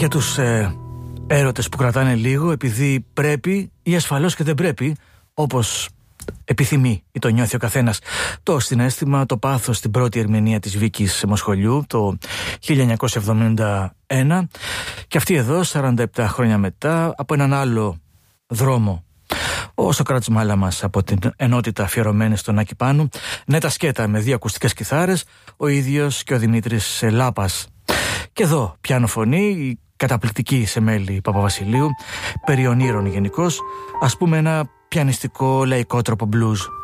για τους έρωτες που κρατάνε λίγο επειδή πρέπει ή ασφαλώς και δεν πρέπει, όπως επιθυμεί ή το νιώθει ο καθένας. Το συναίσθημα, το πάθος στην πρώτη ερμηνεία της Βίκης Μοσχολιού το 1971 και αυτή εδώ 47 χρόνια μετά από έναν άλλο δρόμο. Ο Σοκράτης Μάλαμας από την ενότητα αφιερωμένη στον Άκη Πάνου, Νέτα Σκέτα με 2 ακουστικές κιθάρες, ο ίδιος και ο Δημήτρης Λάπας. Και εδώ πιάνο φωνή, η καταπληκτική Σεμέλη Παπαβασιλείου, περί ονείρων γενικώς, ας πούμε ένα πιανιστικό λαϊκό τρόπο blues.